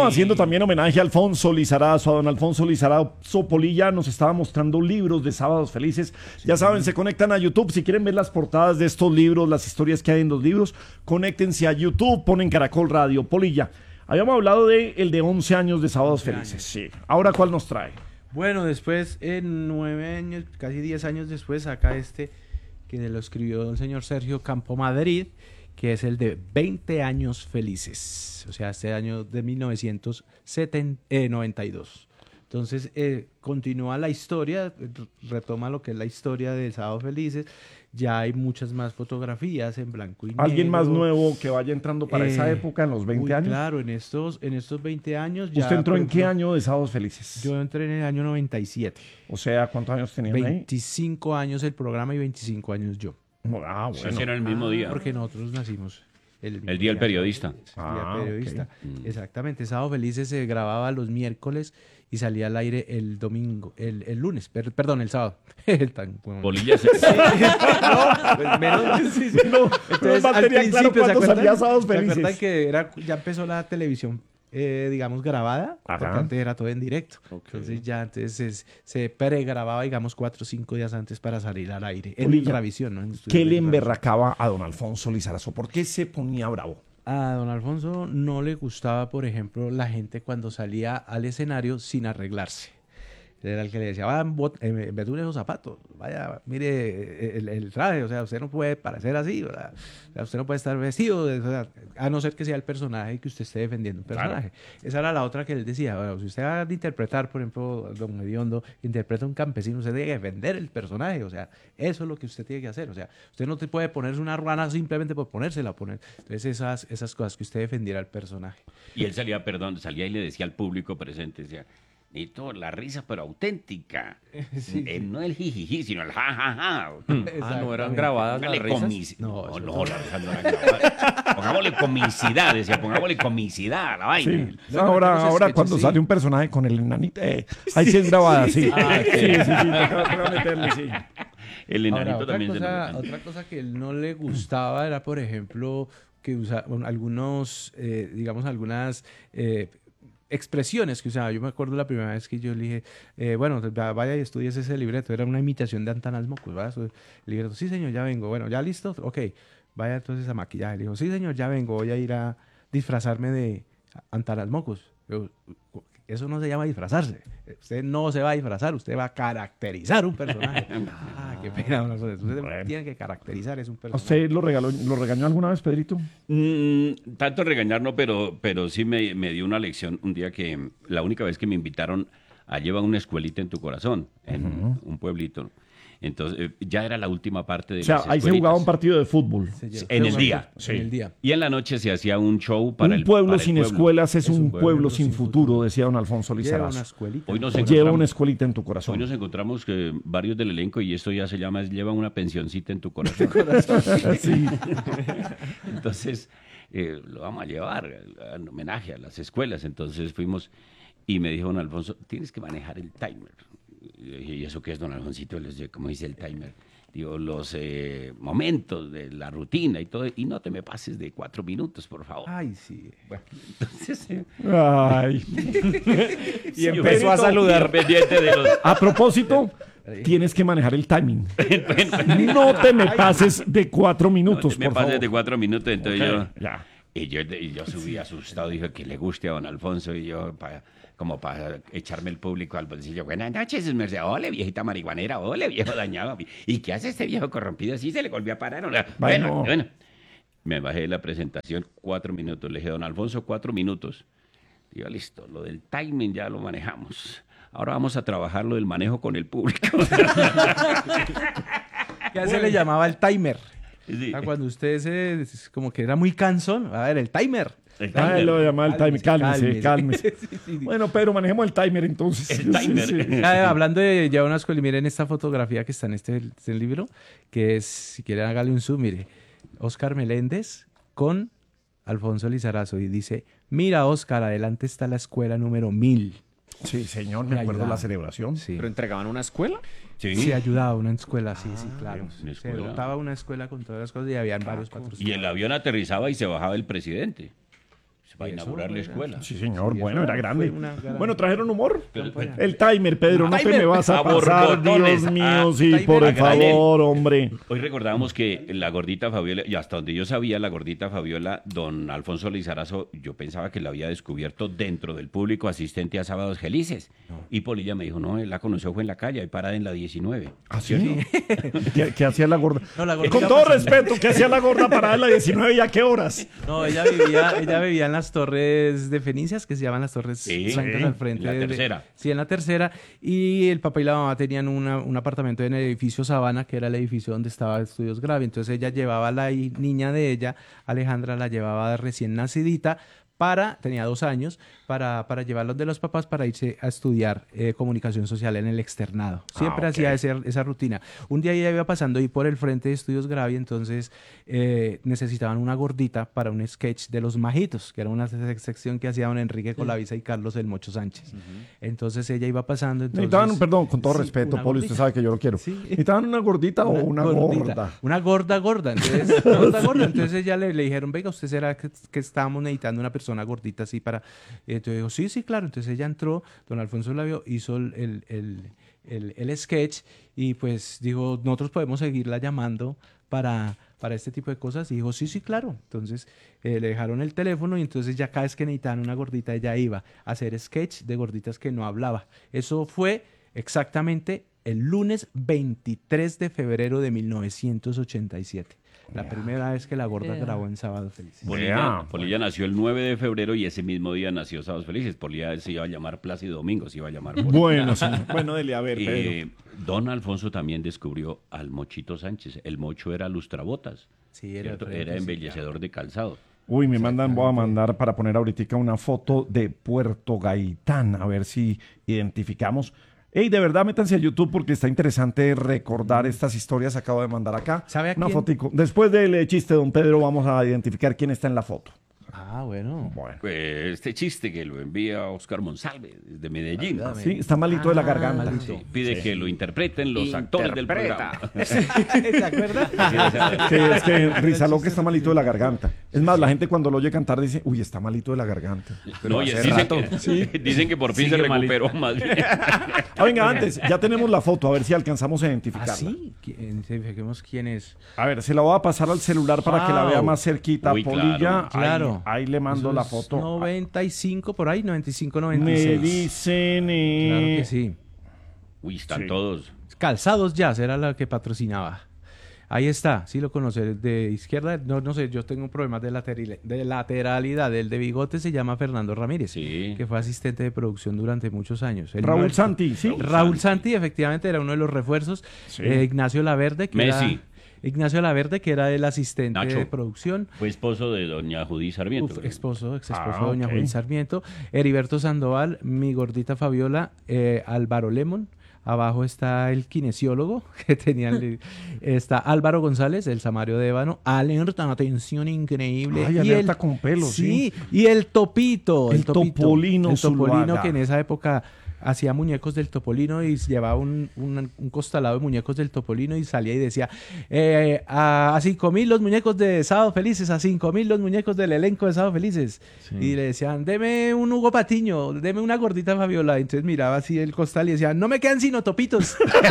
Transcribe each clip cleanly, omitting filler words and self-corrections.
haciendo también homenaje a Alfonso Lizarazo, a don Alfonso Lizarazo Polilla. Nos estaba mostrando libros de Sábados Felices. Ya saben, se conectan a YouTube. Si quieren ver las portadas de estos libros, las historias que hay en los libros, conéctense a YouTube, ponen Caracol Radio Polilla. Habíamos hablado de el de 11 años de Sábados Felices. Sí. Ahora, ¿cuál nos trae? Bueno, después, en 9 años, casi 10 años después, acá que lo escribió el señor Sergio Campomadrid, que es el de 20 años felices, o sea, este año de 1992. Entonces, continúa la historia, retoma lo que es la historia de Sábados Felices. Ya hay muchas más fotografías en blanco y negro. ¿Alguien más nuevo que vaya entrando para esa época, en los 20 años? Claro, en estos 20 años ya... ¿Usted entró en qué año de Sábados Felices? Yo entré en el año 97. O sea, ¿cuántos años tenían ahí? 25 años el programa y 25 años yo. Ah, bueno. Se el mismo día. Porque nosotros nacimos el día del periodista. El día periodista. Okay. Exactamente. Sábado Felices se grababa los miércoles y salía al aire el domingo, el lunes, perdón, el sábado. Polilla se... No, entonces, al principio, ¿se acuerdan que ya empezó la televisión? Digamos, grabada, porque antes era todo en directo. Entonces ya antes se pregrababa, digamos, 4 o 5 días antes para salir al aire. En Ultravisión, ¿no? ¿Qué le emberracaba a don Alfonso Lizarazo? ¿Por qué se ponía bravo? A don Alfonso no le gustaba, por ejemplo, la gente cuando salía al escenario sin arreglarse. Era el que le decía, betune esos zapatos, vaya, mire el traje, o sea, usted no puede parecer así, ¿verdad? O sea, usted no puede estar vestido, a no ser que sea el personaje que usted esté defendiendo un personaje. Claro. Esa era la otra que él decía, bueno, si usted va a interpretar, por ejemplo, don Hediondo, interpreta un campesino, usted tiene que defender el personaje, o sea, eso es lo que usted tiene que hacer, o sea, usted no te puede ponerse una ruana simplemente por ponérsela a poner. Entonces esas cosas que usted defendiera al personaje. Y él salía y le decía al público presente, decía... Necesito la risa, pero auténtica. Sí. No el jijiji, sino el jajaja. ¿No eran grabadas las risas? No, las risas no eran grabadas. Pongámosle comicidad, decía, pongámosle comicidad a la vaina. Sí. Ahora cuando sale un personaje con el enanito, ahí sí es grabada, sí. Toca meterle, sí. El enanito también. Otra cosa que él no le gustaba era, por ejemplo, que usaba algunas expresiones que usaba. Yo me acuerdo la primera vez que yo le dije, bueno, vaya y estudies ese libreto. Era una imitación de Antanas Mocos, ¿verdad? El libreto, sí señor, ya vengo. Bueno, ¿ya listo? Ok, vaya entonces a maquillaje. Le dijo, sí señor, ya vengo, voy a ir a disfrazarme de Antanas Mocos. Yo, eso no se llama disfrazarse. Usted no se va a disfrazar, usted va a caracterizar un personaje. Qué pena. Usted tiene que caracterizar es un personaje. ¿Usted lo regañó alguna vez, Pedrito? Tanto regañar no, pero sí me dio una lección un día que la única vez que me invitaron a llevar una escuelita en tu corazón, en un pueblito. Entonces, ya era la última parte de las escuelitas. Ahí se jugaba un partido de fútbol. En el día. Sí. En el día. Y en la noche se hacía un show para un pueblo sin escuelas es un pueblo sin futuro, decía don Alfonso Lizarazo. Lleva una escuelita en tu corazón. Hoy nos encontramos que varios del elenco, y esto ya se llama, lleva una pensioncita en tu corazón. Sí. Entonces, lo vamos a llevar en homenaje a las escuelas. Entonces fuimos y me dijo don Alfonso, tienes que manejar el timer. ¿Y eso qué es, don Alfoncito? Les digo, ¿cómo dice el timer? Digo, los momentos de la rutina y todo, y no te me pases de 4 minutos, por favor. Ay, sí. Bueno, entonces... Ay. Y empezó a saludar. A propósito, tienes que manejar el timing. No te me pases de 4 minutos, no te me por pases favor. de 4 minutos, entonces okay, ya. Y yo subí asustado, dije que le guste a don Alfonso, y yo como para echarme el público al bolsillo. Buenas noches, merced. Ole, viejita marihuanera. Ole, viejo dañado. ¿Y qué hace este viejo corrompido? Así se le volvió a parar. Bueno. Me bajé de la presentación 4 minutos. Le dije, don Alfonso, 4 minutos. Digo, listo, lo del timing ya lo manejamos. Ahora vamos a trabajar lo del manejo con el público. ¿Qué se le llamaba el timer? Sí. Cuando usted como que era muy cansón. A ver, el timer. Lo llamaba el timer. Cálmese. Sí. Bueno, Pedro, manejemos el timer entonces. El timer. Sí. Hablando de ya una escuela, miren esta fotografía que está en este libro, que es, si quieren hágale un zoom, mire, Óscar Meléndez con Alfonso Lizarazo, y dice, mira Óscar, adelante está la escuela número 1000. Sí, señor, me acuerdo de la celebración. Sí. ¿Pero entregaban una escuela? Sí, ayudaba a una escuela, sí, claro. Se dotaba una escuela con todas las cosas y habían varios patrocinios. Y el avión aterrizaba y se bajaba el presidente. Va a inaugurar la escuela. Sí, señor. Sí, bueno, eso era grande. fue una gran- Bueno, ¿trajeron humor? Pero- El timer, Pedro, no te me vas a A pasar, borbotones. Dios mío, Ah, sí, timer por a favor, hombre. Hoy recordábamos que la gordita Fabiola, y hasta donde yo sabía, la gordita Fabiola, don Alfonso Lizarazo, yo pensaba que la había descubierto dentro del público asistente a Sábados Felices. Y Polilla me dijo, no, él la conoció fue en la calle, ahí parada en la 19. ¿Ah, sí? ¿Qué hacía la gorda? No, la gordita Con todo pasando. respeto, ¿qué hacía la gorda parada en la 19 y a qué horas? No, ella vivía en las torres de Fenicias, que se llaman las torres Sí, blancas sí, al frente. en la tercera. Sí, en la tercera. Y el papá y la mamá tenían un apartamento en el edificio Sabana, que era el edificio donde estaba Estudios Grave. Entonces ella llevaba a la niña de ella, Alejandra, la llevaba recién nacidita, tenía 2 años, para llevarlos de los papás para irse a estudiar comunicación social en el externado. Siempre ok. hacía esa rutina. Un día ella iba pasando ahí por el frente de Estudios Gravia, entonces necesitaban una gordita para un sketch de Los Majitos, que era una sección que hacía don Enrique Colavisa y Carlos el Mocho Sánchez. Entonces ella iba pasando. Entonces, Necesitaban, perdón, con todo Sí, respeto, una Poli, usted gordita. sabe que yo lo quiero. Sí. ¿Necesitaban una gordita o una gordita, gorda? Una gorda. Entonces, Entonces ella le dijeron, venga, usted será que estábamos necesitando una persona gordita así para... Entonces dijo, sí, claro. Entonces ella entró, don Alfonso la vio, hizo el sketch y pues dijo, nosotros podemos seguirla llamando para este tipo de cosas. Y dijo, sí, claro. Entonces le dejaron el teléfono y entonces ya cada vez que necesitaban una gordita, ella iba a hacer sketch de gorditas que no hablaba. Eso fue exactamente el lunes 23 de febrero de 1987. La primera vez que la gorda grabó en Sábado Feliz. Polilla nació el 9 de febrero y ese mismo día nació Sábados Felices. Polilla se iba a llamar Plácido Domingo, se iba a llamar Polilla. Bueno, sí. Bueno, dele, a ver, Pedro. Don Alfonso también descubrió al Mochito Sánchez. El Mocho era lustrabotas, Sí, ¿cierto? Alfredo, Era sí, embellecedor de calzado. Uy, voy a mandar para poner ahorita una foto de Puerto Gaitán, a ver si identificamos. Ey, de verdad, métanse a YouTube porque está interesante recordar estas historias. Acabo de mandar acá ¿Sabe a una quién? fotico. Después del chiste, don Pedro, vamos a identificar quién está en la foto. Ah, bueno. Bueno. Pues este chiste que lo envía Oscar Monsalve desde Medellín. Sí, está malito de la garganta. malito. Sí, pide que lo interpreten los actores del programa. ¿Te acuerdas? Sí, es que Rizaloque está malito de la garganta. Es más, la gente cuando lo oye cantar dice, uy, está malito de la garganta. No, y hace rato. dicen que por fin se Sigue malito. recuperó más bien. Ah, venga, antes, ya tenemos la foto, a ver si alcanzamos a identificarla. ¿Ah, sí? Fijemos quién es. A ver, se la voy a pasar al celular para que la vea más cerquita, Uy, Polilla. claro, claro. Ahí le mando la Eso es foto. 95 por ahí, 95, 96. Me dicen... Claro que sí. Uy, están Sí. todos. Calzados Jazz era la que patrocinaba. Ahí está, sí lo conoce, de izquierda, no sé, yo tengo problemas de lateralidad. El de bigote se llama Fernando Ramírez, Sí. que fue asistente de producción durante muchos años. Él Raúl no- Santi, ¿sí? Raúl Santi, efectivamente, era uno de los refuerzos. Sí. Ignacio Laverde, que Messi. Ignacio Laverde, que era el asistente Nacho. de producción. Fue esposo de doña Judí Sarmiento. Uf, creo. ex esposo Ah, de doña ok. Juan Sarmiento. Heriberto Sandoval, mi gordita Fabiola, Álvaro Lemon. Abajo está el kinesiólogo que tenían. Está Álvaro González, el Samario de Ébano. Alerta, atención increíble. Ay, alerta con pelo, sí. Y el Topito. El Topolino El Topolino Zuluaga. que en esa época hacía muñecos del Topolino y llevaba un costalado de muñecos del Topolino y salía y decía a 5,000 los muñecos de Sábado Felices, a 5,000 los muñecos del elenco de Sábado Felices. Y le decían, deme un Hugo Patiño, deme una gordita Fabiola. Entonces miraba así el costal y decía, no me quedan sino topitos.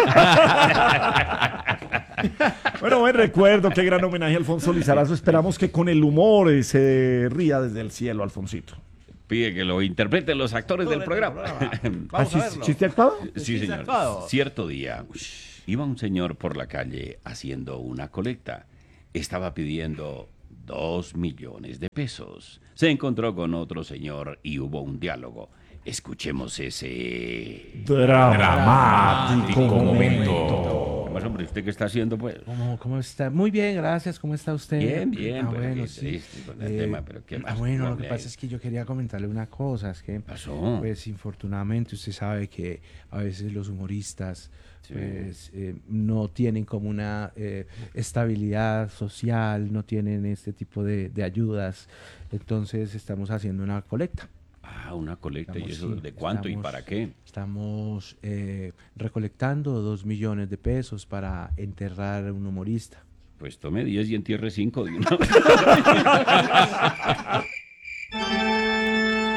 Bueno, buen recuerdo, qué gran homenaje a Alfonso Lizarazo. Esperamos que con el humor se ría desde el cielo, Alfonsito. Pide que lo interpreten los actores del programa. Vamos a verlo. ¿Chiste actuado? Sí, señor. actuado. Cierto día, iba un señor por la calle haciendo una colecta. Estaba pidiendo 2 millones de pesos. Se encontró con otro señor y hubo un diálogo. Escuchemos ese... Dramático momento. Más hombre, ¿usted qué está haciendo, pues? ¿Cómo está? Muy bien, gracias. ¿Cómo está usted? Bien, bien, pero bueno, qué sí. triste con el tema, pero ¿qué más? Bueno, lo que Hable pasa ahí. es que yo quería comentarle una cosa, es que Pasó. pues infortunadamente usted sabe que a veces los humoristas Sí. pues no tienen como una estabilidad social, no tienen este tipo de ayudas, entonces estamos haciendo una colecta. Ah, una colecta. ¿Y eso Sí, de cuánto y estamos- para qué? Estamos recolectando 2 millones de pesos para enterrar a un humorista. Pues tome 10 y entierre 5 de una vez.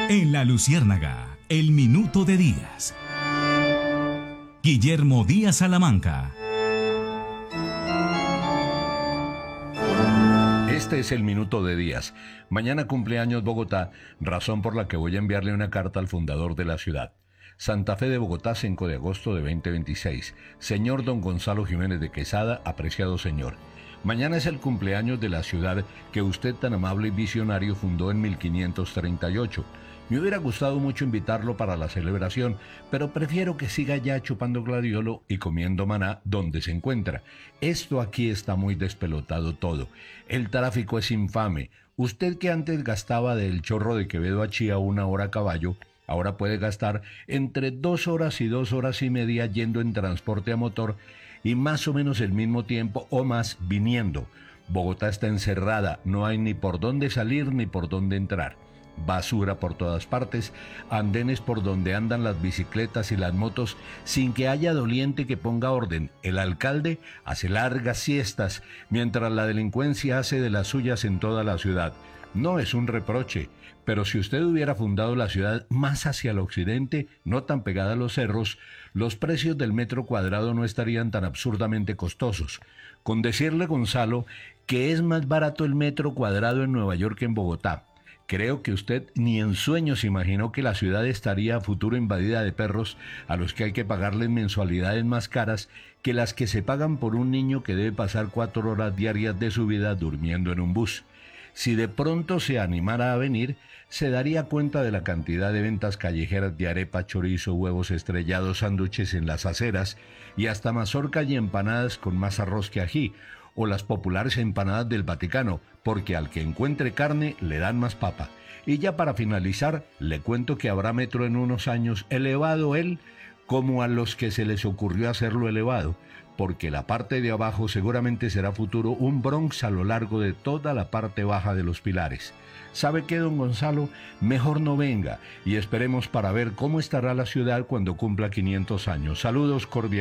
En La Luciérnaga, el minuto de Díaz. Guillermo Díaz Salamanca. Este es el minuto de Díaz. Mañana cumpleaños Bogotá, razón por la que voy a enviarle una carta al fundador de la ciudad. Santa Fe de Bogotá, 5 de agosto de 2026. Señor don Gonzalo Jiménez de Quesada, apreciado señor. Mañana es el cumpleaños de la ciudad que usted tan amable y visionario fundó en 1538. Me hubiera gustado mucho invitarlo para la celebración, pero prefiero que siga ya chupando gladiolo y comiendo maná donde se encuentra. Esto aquí está muy despelotado todo. El tráfico es infame. Usted que antes gastaba del Chorro de Quevedo a Chía 1 hora a caballo, ahora puede gastar entre 2 horas y 2 horas y media yendo en transporte a motor y más o menos el mismo tiempo o más viniendo. Bogotá está encerrada, no hay ni por dónde salir ni por dónde entrar. Basura por todas partes, andenes por donde andan las bicicletas y las motos sin que haya doliente que ponga orden. El alcalde hace largas siestas mientras la delincuencia hace de las suyas en toda la ciudad. No es un reproche, pero si usted hubiera fundado la ciudad más hacia el occidente, no tan pegada a los cerros, los precios del metro cuadrado no estarían tan absurdamente costosos. Con decirle, Gonzalo, que es más barato el metro cuadrado en Nueva York que en Bogotá. Creo que usted ni en sueños imaginó que la ciudad estaría a futuro invadida de perros a los que hay que pagarles mensualidades más caras que las que se pagan por un niño que debe pasar 4 horas diarias de su vida durmiendo en un bus. Si de pronto se animara a venir, se daría cuenta de la cantidad de ventas callejeras de arepa, chorizo, huevos estrellados, sándwiches en las aceras y hasta mazorca y empanadas con más arroz que ají, o las populares empanadas del Vaticano, porque al que encuentre carne le dan más papa. Y ya para finalizar, le cuento que habrá metro en unos años, elevado él, como a los que se les ocurrió hacerlo elevado, porque la parte de abajo seguramente será futuro un Bronx a lo largo de toda la parte baja de los pilares. ¿Sabe qué, don Gonzalo? Mejor no venga y esperemos para ver cómo estará la ciudad cuando cumpla 500 años. Saludos cordiales.